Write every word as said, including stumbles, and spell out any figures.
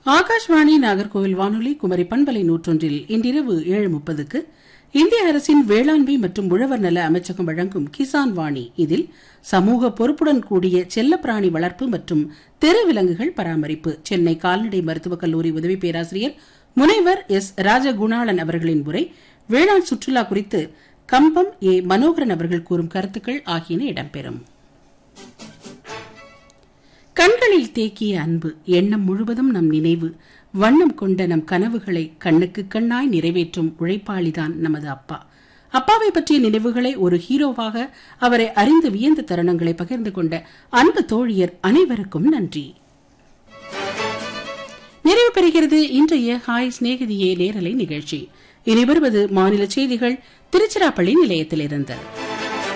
ஆகாஷ்வாணி நாகர்கோவில் வானொலி குமரி பண்பலை நூற்றொன்றில் இன்றிரவு ஏழு முப்பதுக்கு இந்திய அரசின் வேளாண்மை மற்றும் உழவர் நல அமைச்சகம் வழங்கும் கிசான் வாணி. இதில் சமூக பொறுப்புடன் கூடிய செல்லப்பிராணி வளர்ப்பு மற்றும் தெருவிலங்குகள் பராமரிப்பு, சென்னை கால்நடை மருத்துவக் கல்லூரி உதவி பேராசிரியர் முனைவர் எஸ் ராஜகுணாளன் அவர்களின் உரை, வேளாண் சுற்றுலா குறித்து கம்பம் ஏ மனோகரன் அவர்கள் கூறும் கருத்துக்கள் ஆகியன இடம்பெறும். கண்களில் தேக்கிய அன்பு, எண்ணம் முழுவதும் நம் நினைவு, வண்ணம் கொண்ட நம் கனவுகளை கண்ணுக்கு கண்ணாய் நிறைவேற்றும் உழைப்பாளிதான் நமது அப்பா. அப்பாவை பற்றிய நினைவுகளை ஒரு ஹீரோவாக அவரை அறிந்து வியந்த தருணங்களை பகிர்ந்து கொண்ட அன்பு தோழியர் அனைவருக்கும் நன்றி. நிறைவு பெறுகிறது இன்றைய ஹாய் சிநேகிதியே நேரலை நிகழ்ச்சி. இனி வருவது மாநில செய்திகள் திருச்சிராப்பள்ளி நிலையத்திலிருந்து.